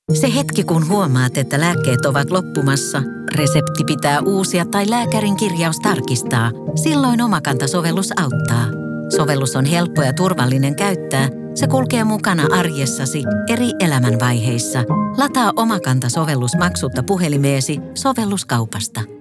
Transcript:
Se hetki, kun huomaat, että lääkkeet ovat loppumassa, resepti pitää uusia tai lääkärin kirjaus tarkistaa, silloin Omakanta-sovellus auttaa. Sovellus on helppo ja turvallinen käyttää. Se kulkee mukana arjessasi eri elämänvaiheissa. Lataa Omakanta-sovellus maksutta puhelimeesi sovelluskaupasta.